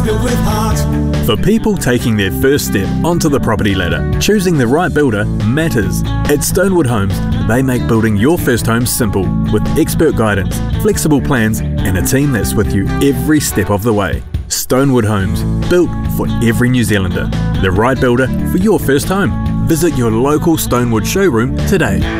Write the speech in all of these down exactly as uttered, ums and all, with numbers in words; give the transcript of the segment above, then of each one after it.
built with heart. For people taking their first step onto the property ladder, choosing the right builder matters. At Stonewood Homes, they make building your first home simple with expert guidance, flexible plans and a team that's with you every step of the way. Stonewood Homes, built for every New Zealander. The right builder for your first home. Visit your local Stonewood showroom today.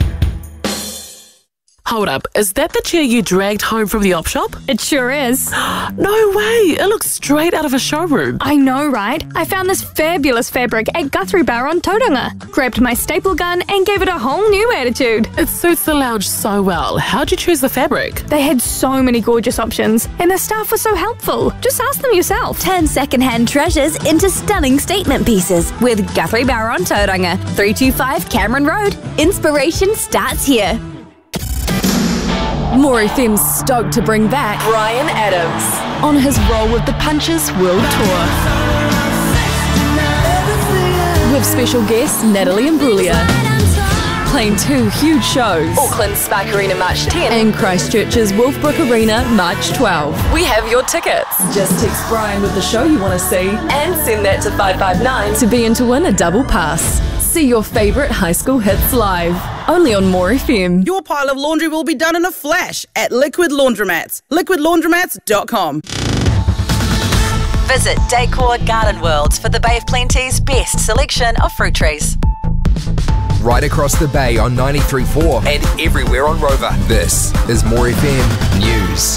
Hold up, is that the chair you dragged home from the op shop? It sure is. No way, it looks straight out of a showroom. I know, right? I found this fabulous fabric at Guthrie Bar on Tauranga, grabbed my staple gun and gave it a whole new attitude. It suits the lounge so well. How'd you choose the fabric? They had so many gorgeous options and the staff was so helpful. Just ask them yourself. Turn second-hand treasures into stunning statement pieces with Guthrie Bar on Tauranga, three two five Cameron Road. Inspiration starts here. More F M's stoked to bring back Bryan Adams on his roll with the Punches World Tour. With special guests Natalie Imbruglia, playing two huge shows, Auckland Spark Arena March tenth and Christchurch's Wolfbrook Arena March twelfth. We have your tickets. Just text Bryan with the show you want to see and send that to five five nine to be in to win a double pass. See your favourite high school hits live, only on More F M. Your pile of laundry will be done in a flash at Liquid Laundromats. liquid laundromats dot com. Visit Decor Garden World for the Bay of Plenty's best selection of fruit trees. Right across the bay on ninety-three point four and everywhere on Rover. This is More F M News.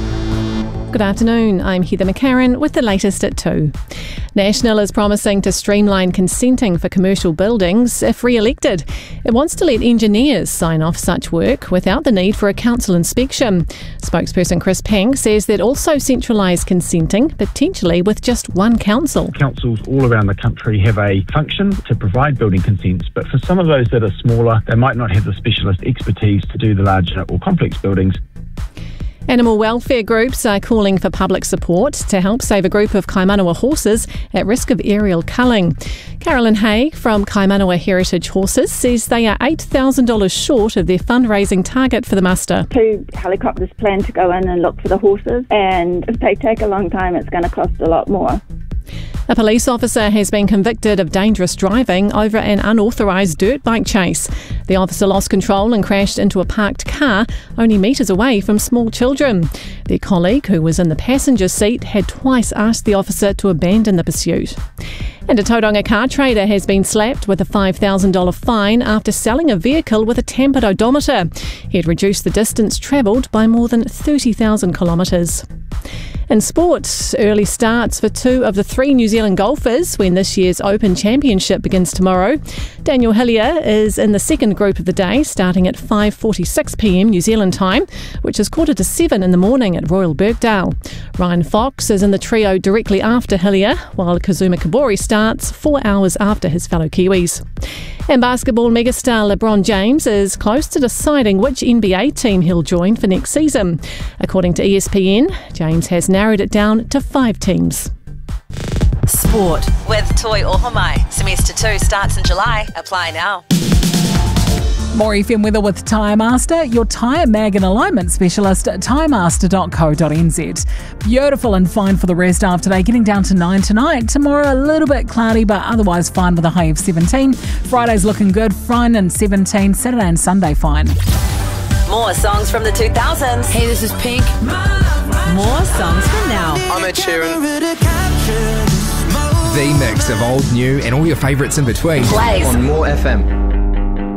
Good afternoon, I'm Heather McCarran with the latest at two. National is promising to streamline consenting for commercial buildings if re-elected. It wants to let engineers sign off such work without the need for a council inspection. Spokesperson Chris Pang says they'd also centralise consenting, potentially with just one council. Councils all around the country have a function to provide building consents, but for some of those that are smaller, they might not have the specialist expertise to do the larger or complex buildings. Animal welfare groups are calling for public support to help save a group of Kaimanawa horses at risk of aerial culling. Carolyn Hay from Kaimanawa Heritage Horses says they are eight thousand dollars short of their fundraising target for the muster. Two helicopters plan to go in and look for the horses, and if they take a long time, it's going to cost a lot more. A police officer has been convicted of dangerous driving over an unauthorised dirt bike chase. The officer lost control and crashed into a parked car only metres away from small children. Their colleague, who was in the passenger seat, had twice asked the officer to abandon the pursuit. And a Tauranga car trader has been slapped with a five thousand dollars fine after selling a vehicle with a tampered odometer. He had reduced the distance travelled by more than thirty thousand kilometres. In sport, early starts for two of the three New Zealand golfers when this year's Open Championship begins tomorrow. Daniel Hillier is in the second group of the day, starting at five forty-six p m New Zealand time, which is quarter to seven in the morning at Royal Birkdale. Ryan Fox is in the trio directly after Hillier, while Kazuma Kibori starts four hours after his fellow Kiwis. And basketball megastar LeBron James is close to deciding which N B A team he'll join for next season. According to E S P N, James has narrowed it down to five teams. Sport with Toi Ohomai. Semester two starts in July. Apply now. More F M weather with Tyre Master, your tyre mag and alignment specialist at tyre master dot co dot n z. Beautiful and fine for the rest of today, getting down to nine tonight. Tomorrow a little bit cloudy, but otherwise fine with a high of seventeen. Friday's looking good, fine and seventeen. Saturday and Sunday fine. More songs from the two thousands. Hey, this is Pink. More songs from now. I'm Ed Sheeran. The mix of old, new and all your favourites in between. Plays on More F M.